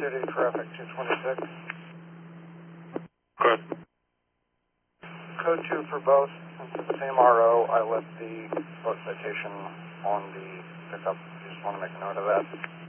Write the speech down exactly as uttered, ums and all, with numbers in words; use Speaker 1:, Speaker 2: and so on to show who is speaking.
Speaker 1: City traffic two twenty-six.
Speaker 2: Good.
Speaker 1: Code two for both. Since it's the same R O, I left the boat citation on the pickup. You just want to make a note of that.